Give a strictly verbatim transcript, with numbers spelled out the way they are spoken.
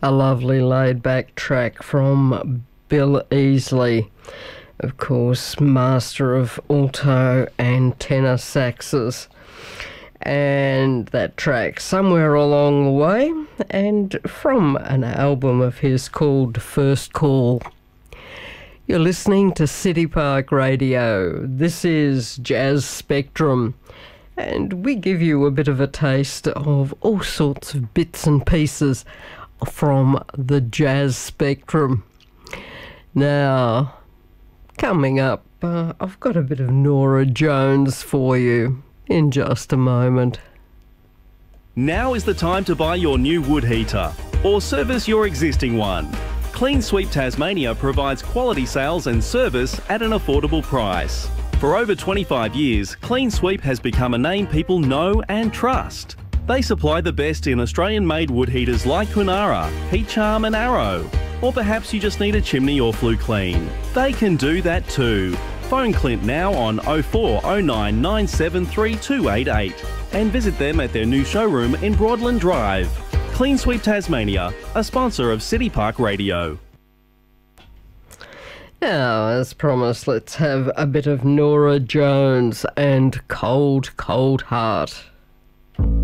a lovely laid-back track from Bill Easley, of course, master of alto and tenor saxes. And that track, Somewhere Along the Way, and from an album of his called First Call. You're listening to City Park Radio. This is Jazz Spectrum, and we give you a bit of a taste of all sorts of bits and pieces from the Jazz Spectrum. Now, coming up, uh, I've got a bit of Norah Jones for you in just a moment. Now is the time to buy your new wood heater or service your existing one. Clean Sweep Tasmania provides quality sales and service at an affordable price. For over twenty-five years, Clean Sweep has become a name people know and trust. They supply the best in Australian-made wood heaters like Kunara, Heat Charm and Arrow. Or perhaps you just need a chimney or flue clean. They can do that too. Phone Clint now on oh four oh nine nine seven three two eight eight and visit them at their new showroom in Broadland Drive. Clean Sweep Tasmania, a sponsor of City Park Radio. Now, as promised, let's have a bit of Norah Jones and Cold, Cold Heart.